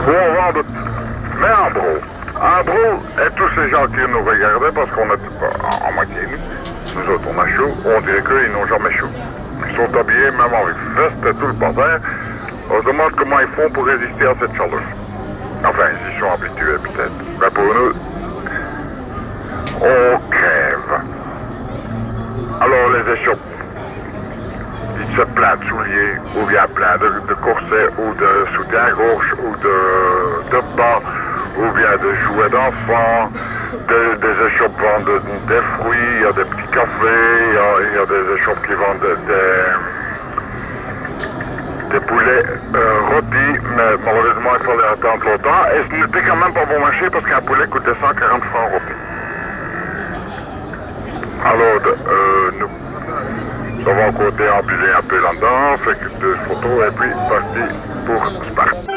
Pour vendre. Mais en gros, et tous ces gens qui nous regardaient, parce qu'on est en moitié, nous autres on a chaud, on dirait qu'ils n'ont jamais chaud. Ils sont habillés même avec veste et tout le bordel. On se demande comment ils font pour résister à cette chaleur. Enfin, ils y sont habitués peut-être. Mais pour nous, on crève. Alors les échoppes, ils se plein de souliers, ou bien plein de corsets, ou de soutien-gorge, ou de bas, ou bien de jouets d'enfants. Des échoppes vendent des fruits, il y a des petits cafés, il y a des échoppes qui vendent des poulets rôtis, mais malheureusement il fallait attendre longtemps. Et ce n'était quand même pas bon marché parce qu'un poulet coûtait 140 francs rôtis. Alors nous avons encore déambulé un peu là-dedans, fait quelques photos et puis parti pour Sparte.